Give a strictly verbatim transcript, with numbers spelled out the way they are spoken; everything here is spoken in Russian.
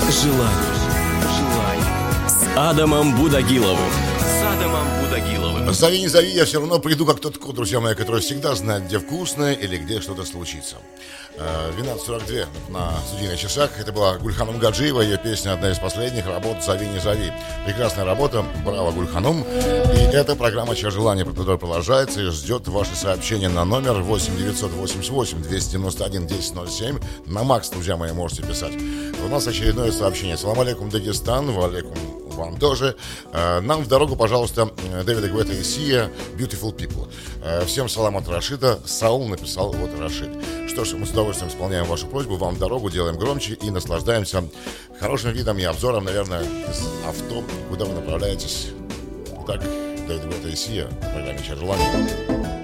желаний. С Адамом Будагиловым. С Адамом Будагиловым. Зови, не зови, я все равно приду, как тот кот, друзья мои, который всегда знает, где вкусно или где что-то случится. двенадцать сорок два на студийных часах. Это была Гульханум Гаджиева. Ее песня одна из последних работ «Зови, не зови». Прекрасная работа. Браво, Гульханум. И эта программа «Чье желание», которая продолжается и ждет ваши сообщения на номер восемь девятьсот восемьдесят восемь двести девяносто один десять ноль семь. На Макс, друзья мои, можете писать. У нас очередное сообщение. Салам алейкум, Дагестан. Ва алейкум вам тоже. Нам в дорогу, пожалуйста, Дэвида Гуэта и Сия «Beautiful People». Всем салам от Рашида. Саул написал вот Рашид. Что ж, мы с удовольствием исполняем вашу просьбу. Вам в дорогу, делаем громче и наслаждаемся хорошим видом и обзором, наверное, из авто, куда вы направляетесь. Итак, Дэвид Гуэта и Сия в программе «Чье желание».